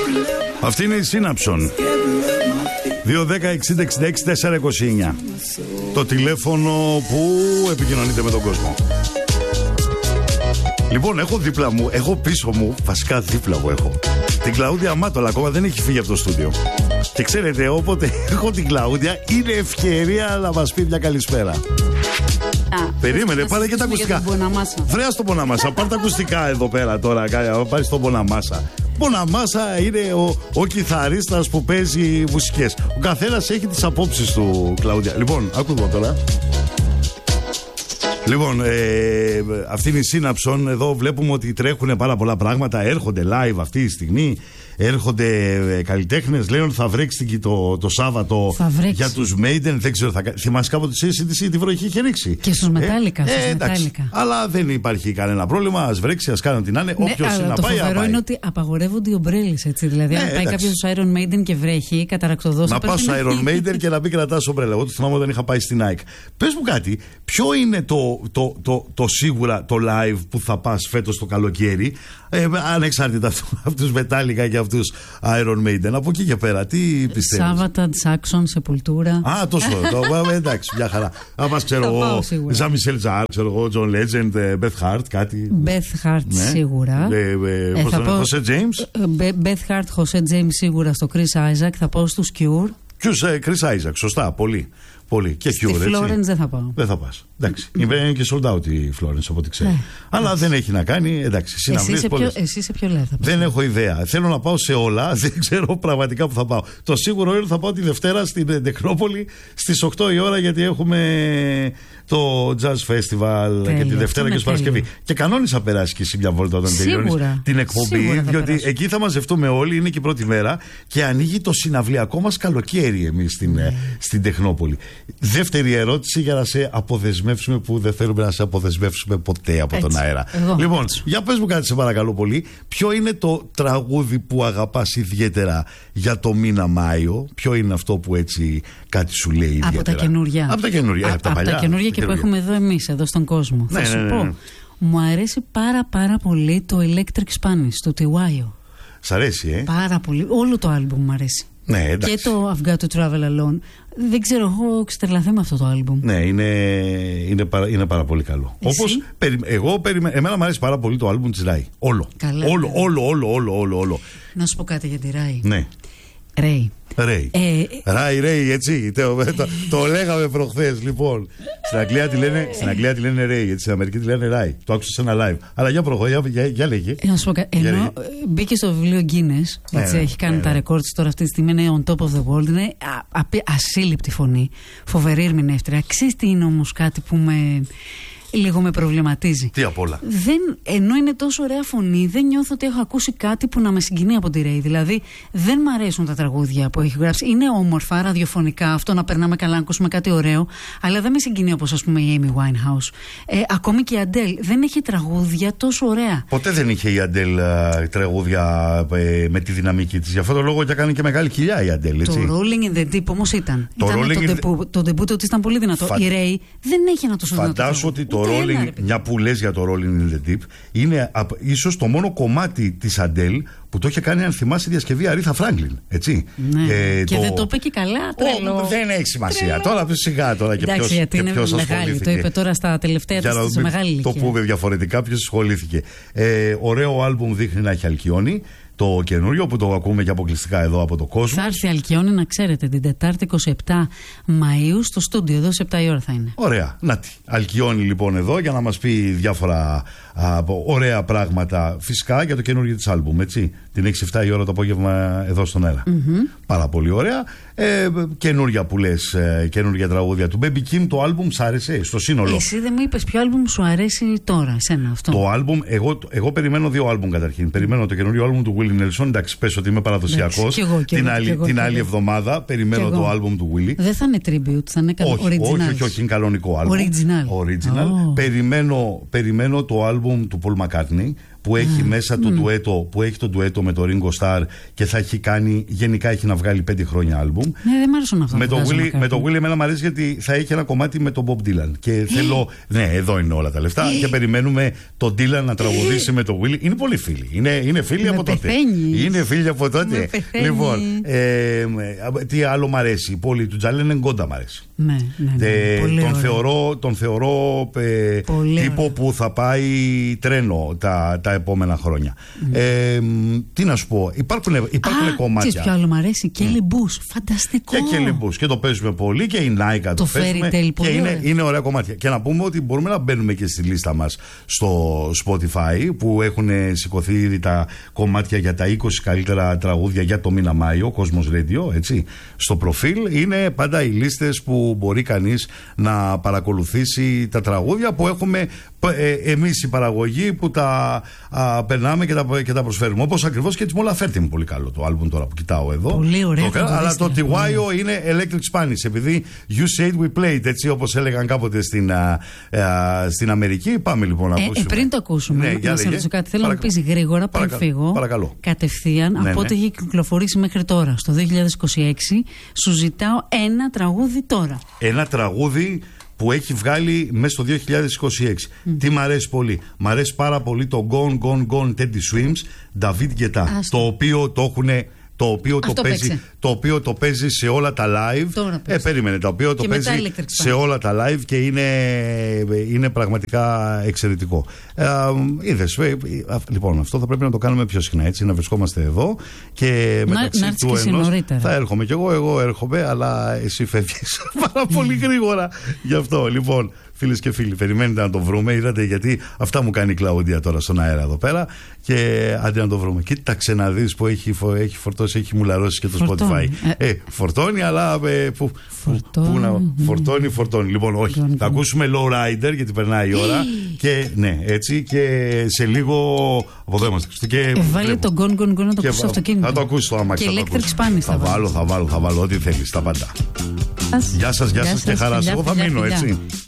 Αυτή είναι η Σύναψον. 2-10-60-66-429. Το τηλέφωνο που επικοινωνείτε με τον κόσμο. Λοιπόν, έχω δίπλα μου, έχω πίσω μου, βασικά δίπλα μου έχω την Κλαούντια Μάτολα, ακόμα δεν έχει φύγει από το στούντιο. Και ξέρετε, όποτε έχω την Κλαούντια, είναι ευκαιρία να μας πει μια καλησπέρα. Περίμενε, πάρε και τα ακουστικά. Βρέα στον Μποναμάσα, πάρε τα ακουστικά εδώ πέρα τώρα, πάρε στον Μποναμάσα. Μποναμάσα είναι ο κιθαρίστας που παίζει μουσικές. Ο καθένας έχει τις απόψεις του, Κλαούντια. Λοιπόν, άκουδα τώρα. Λοιπόν, αυτή είναι η Σύναψον. Εδώ βλέπουμε ότι τρέχουν πάρα πολλά πράγματα. Έρχονται live αυτή τη στιγμή. Έρχονται καλλιτέχνες. Λένε ότι θα βρέξει το Σάββατο για τους Maiden. Δεν ξέρω, θυμάσαι κάποτε τη συζήτηση, τη βροχή είχε ρίξει. Και στους Μετάλλικα. Αλλά δεν υπάρχει κανένα πρόβλημα. Ας βρέξει, ας κάνουν την άνε. Όποιος είναι να πάει. Το φοβερό είναι ότι απαγορεύονται οι ομπρέλες, έτσι. Δηλαδή, αν πάει κάποιος στους Iron Maiden και βρέχει, καταρακτοδός. Να πας στους Iron Maiden και να μην κρατάς ομπρέλα. Εγώ το θυμάμαι όταν είχα πάει στην Nike. Πες μου κάτι, ποιο είναι το σίγουρα το live που θα πας φέτος το καλοκαίρι, ανεξάρτητα από τους Μετάλλικα και αυτούς Iron Maiden, από εκεί και πέρα, τι πιστεύεις? Σάββατα, Jackson, Σεπουλτούρα. Τόσο, εντάξει, μια χαρά. Αν πας, ξέρω εγώ, Ζαν Μισελ Τζαρ, ξέρω εγώ, John Legend, Beth Hart, κάτι. Beth Hart σίγουρα. Χωσέ James. Beth Hart, Χωσέ James σίγουρα στο Chris Isaac, θα πάω στους Cure. Chris Isaac, σωστά, πολύ. Πολύ. Και Cure, στη Florence δεν θα πάω. Δεν θα πας. Εντάξει. Είναι και sold out η Florence, από ό,τι ξέρω. Αλλά δεν έχει να κάνει. Εντάξει. Εσύ σε ποιο λέει? Δεν έχω ιδέα. Θέλω να πάω σε όλα. Δεν ξέρω πραγματικά που θα πάω. Το σίγουρο είναι ότι θα πάω τη Δευτέρα στην Τεχνόπολη στις 8 η ώρα, γιατί έχουμε το Jazz Festival και τη Δευτέρα και την Παρασκευή. Και κανόνισα περάσει και εσύ μια βόλτα όταν τελειώνεις την εκπομπή. Διότι εκεί θα μαζευτούμε όλοι. Είναι και η πρώτη μέρα και ανοίγει το συναυλιακό μας καλοκαίρι εμείς στην Τεχνόπολη. Δεύτερη ερώτηση για να σε αποδεσμεύσουμε, που δεν θέλουμε να σε αποδεσμεύσουμε ποτέ από τον αέρα. Λοιπόν, για πες μου κάτι, σε παρακαλώ πολύ. Ποιο είναι το τραγούδι που αγαπάς ιδιαίτερα για το μήνα Μάιο? Ποιο είναι αυτό που έτσι κάτι σου λέει ιδιαίτερα? Από τα καινούρια. Από τα καινούρια, από τα καινούρια και που έχουμε εδώ εμείς, εδώ στον κόσμο. Θα σου πω, μου αρέσει πάρα πολύ το Electric Spanish, το Tiwayo. Σ' αρέσει, Πάρα πολύ. Όλο το άλμπουμ μου αρέσει. Ναι, και το I've Got to Travel Alone. Δεν ξέρω, έχω ξετρελαθεί με αυτό το άλμπουμ. Ναι, είναι πάρα πολύ καλό. Όπως εμένα μου αρέσει πάρα πολύ το άλμπουμ της Rai. Όλο. Όλο. Να σου πω κάτι για τη Rai. Ναι. Ray. Ray, έτσι. Το λέγαμε προχθές, λοιπόν. Στην Αγγλία τη λένε Ray, έτσι. Στην Αμερική τη λένε Ray. Το άκουσα σε ένα live. Αλλά για προχωρώ, για λέγε. Να σου πω κάτι. Ενώ μπήκε στο βιβλίο Guinness, έτσι, έχει κάνει τα ρεκόρds τώρα αυτή τη στιγμή, είναι on top of the world. Είναι ασύλληπτη φωνή. Φοβερή ερμηνεύτρια. Ξέρεις τι είναι όμως κάτι που λίγο με προβληματίζει? Τι απ' όλα? Ενώ είναι τόσο ωραία φωνή, δεν νιώθω ότι έχω ακούσει κάτι που να με συγκινεί από τη Ray. Δηλαδή, δεν μ' αρέσουν τα τραγούδια που έχει γράψει. Είναι όμορφα, ραδιοφωνικά, αυτό να περνάμε καλά, να ακούσουμε κάτι ωραίο, αλλά δεν με συγκινεί όπως, ας πούμε, η Amy Winehouse. Ακόμη και η Adele δεν έχει τραγούδια τόσο ωραία. Ποτέ δεν είχε η Adele τραγούδια με τη δυναμική της. Γι' αυτό το λόγο και έκανε και μεγάλη κοιλιά η Adele, έτσι. Το Rolling in the Deep όμως ήταν. Το debut ότι ήταν πολύ δυνατό. Η Ray δεν έχει ένα τόσο δυνατό. Φαντάσου ότι το Rolling, μια που λες για το Rolling in the Deep, είναι ίσως το μόνο κομμάτι της Adele που το είχε κάνει, αν θυμάσαι, διασκευή Αρίθα Φράγκλιν. Έτσι. Ναι. Και δεν το είπε και καλά. Τρελό. Δεν έχει σημασία. Τρελό. Τώρα σιγά τώρα και ποιος. Γιατί είναι μεγάλη. Το είπε τώρα στα τελευταία της σε μεγάλη ηλικία. Το πούμε διαφορετικά, ποιος ασχολήθηκε. Ωραίο άλμπουμ δείχνει να έχει Αλκιόνι. Το καινούριο που το ακούμε και αποκλειστικά εδώ από το κόσμο. Θα έρθει Αλκιόνι, να ξέρετε, την Τετάρτη 27 Μαΐου στο στούντιο, εδώ σε 7 η ώρα θα είναι. Ωραία. Νάτι. Αλκιόνι λοιπόν εδώ για να μας πει διάφορα ωραία πράγματα, φυσικά για το καινούριο της άλμπουμ, έτσι. Την 6-7 η ώρα το απόγευμα εδώ στον αέρα. Πάρα πολύ ωραία. Καινούρια που λες, καινούρια τραγούδια του Baby Kim. Το άλμπουμ σ' άρεσε στο σύνολο? Εσύ δεν μου είπες ποιο άλμπουμ σου αρέσει τώρα, εσένα αυτό? Το άλμπουμ, εγώ περιμένω δύο άλμπουμ καταρχήν. Περιμένω το καινούριο άλμπουμ του Willie Nelson. Εντάξει, πες ότι είμαι παραδοσιακός. Την άλλη εβδομάδα περιμένω το άλμπουμ του Willie. Δεν θα είναι tribute, θα είναι original. Όχι, είναι κανονικό άλμπουμ. Original. Περιμένω το άλμπουμ του Paul McCartney, που έχει μέσα το ντουέτο, που έχει το ντουέτο με το Ringo Starr και θα έχει κάνει, γενικά έχει να βγάλει 5 χρόνια άλμπουμ. Ναι, δεν μ' άρεσαν αυτά. Με το Willy εμένα μου αρέσει γιατί θα έχει ένα κομμάτι με τον Bob Dylan. Και θέλω. Ναι, εδώ είναι όλα τα λεφτά. Και περιμένουμε τον Dylan να τραγουδήσει με τον Willy. Είναι πολύ φίλοι. Είναι φίλοι από τότε. Είναι φίλοι από τότε. Λοιπόν, τι άλλο μ' αρέσει. Η πόλη του Τζαλέν Εγκόντα μ' αρέσει. Ναι. Τον θεωρώ τύπο που θα πάει τρένο τα επόμενα χρόνια. Τι να σου πω, υπάρχουν κομμάτια. Ξέρεις ποιο άλλο μ' αρέσει, Kelly Bush, φανταστικό. Και Kelly Bush, και το παίζουμε πολύ, και η Nike το παίζουμε, και είναι ωραία κομμάτια. Και να πούμε ότι μπορούμε να μπαίνουμε και στη λίστα μας στο Spotify, που έχουν σηκωθεί ήδη τα κομμάτια για τα 20 καλύτερα τραγούδια για το μήνα Μάιο, Cosmos Radio, έτσι, στο προφίλ. Είναι πάντα οι λίστες που μπορεί κανείς να παρακολουθήσει τα τραγούδια που έχουμε εμείς η παραγωγή, που τα περνάμε και τα προσφέρουμε. Όπως ακριβώς και τη Μόλα Φέρτη είναι πολύ καλό το άλμπουμ τώρα που κοιτάω εδώ. Πολύ ωραία. Αλλά το Tiwayo είναι Electric Spanish, επειδή You Said We Played, έτσι όπως έλεγαν κάποτε στην Αμερική. Πάμε λοιπόν να ακούσουμε. Πριν το ακούσουμε, να σε ρωτήσω κάτι. Θέλω να μου πεις γρήγορα πριν φύγω. Παρακαλώ. Κατευθείαν από ό,τι έχει κυκλοφορήσει μέχρι τώρα, στο 2026, σου ζητάω ένα τραγούδι τώρα. Ένα τραγούδι που έχει βγάλει μέσα στο 2026. Τι μ' αρέσει πολύ? Μ' αρέσει πάρα πολύ το Gone Gone Gone Teddy Swims, David Guetta, το οποίο το παίζει σε όλα τα live. Περίμενε, το οποίο το παίζει σε όλα τα live και είναι πραγματικά εξαιρετικό. Είδες, λοιπόν, αυτό θα πρέπει να το κάνουμε πιο συχνά, έτσι, να βρισκόμαστε εδώ και μεταξύ του ενός θα έρχομαι κι εγώ έρχομαι, αλλά εσύ φεύγεις πάρα πολύ γρήγορα γι' αυτό. Λοιπόν, φίλες και φίλοι, περιμένετε να το βρούμε. Είδατε, γιατί αυτά μου κάνει η Κλαούντια τώρα στον αέρα εδώ πέρα. Και αντί να το βρούμε. Κοίταξε να δεις που έχει φορτώσει, έχει μουλαρώσει και το Spotify. Φορτώνει, αλλά. Φορτώνει. Λοιπόν, όχι. Θα ακούσουμε Low Rider, γιατί περνάει η ώρα. Και ναι, έτσι. Και σε λίγο. Από εδώ είμαστε. Βάλε τον Gone Gone Gone να το ακούσει στο αυτοκίνητο. Θα το ακούσει το αμάξι. Και Electric Spanish θα βάλω ό,τι θέλει. Τα πάντα. Γεια σας και χαρά. Εγώ θα μείνω, έτσι.